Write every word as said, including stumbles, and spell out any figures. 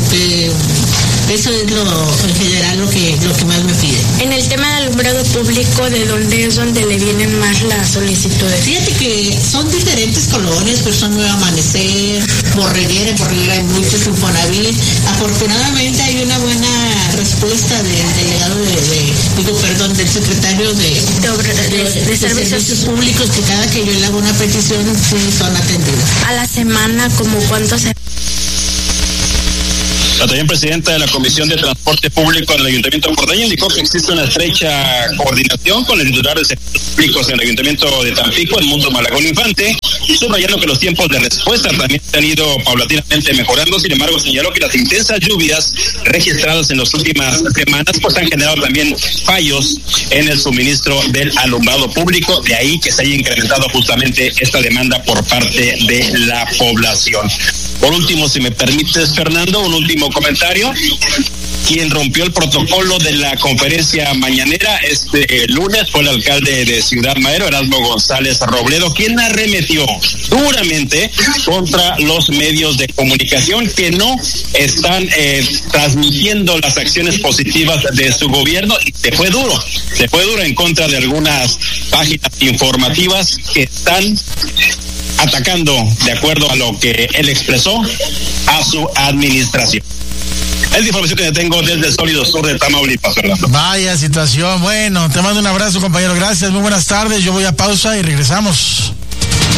Eh, eso es lo, en general lo que, lo que más me pide. En el tema de alumbrado público, ¿de dónde es donde le vienen más las solicitudes? Fíjate que son diferentes colonias, pero son Nuevo Amanecer, Borreguera, en Borreguera hay muchos, Infonavit. Afortunadamente hay una buena respuesta del delegado de, de digo, perdón, del secretario de, de, obra, de, de, de, de servicios, servicios públicos, que cada que yo le hago una petición, sí son atendidos. A la semana, ¿como cuánto se...? La también presidenta de la Comisión de Transporte Público del Ayuntamiento de Porteño indicó que existe una estrecha coordinación con el titular de servicios públicos en el Ayuntamiento de Tampico, Edmundo Malagón Infante, subrayando que los tiempos de respuesta también han ido paulatinamente mejorando. Sin embargo, señaló que las intensas lluvias registradas en las últimas semanas pues han generado también fallos en el suministro del alumbrado público, de ahí que se haya incrementado justamente esta demanda por parte de la población. Por último, si me permites, Fernando, un último comentario. Quien rompió el protocolo de la conferencia mañanera este lunes fue el alcalde de Ciudad Madero, Erasmo González Robledo, quien arremetió duramente contra los medios de comunicación que no están eh, transmitiendo las acciones positivas de su gobierno, y se fue duro, se fue duro en contra de algunas páginas informativas que están atacando, de acuerdo a lo que él expresó, a su administración. Es la información que tengo desde el sólido sur de Tamaulipas, Fernando. Vaya situación. Bueno, te mando un abrazo, compañero. Gracias, muy buenas tardes. Yo voy a pausa y regresamos.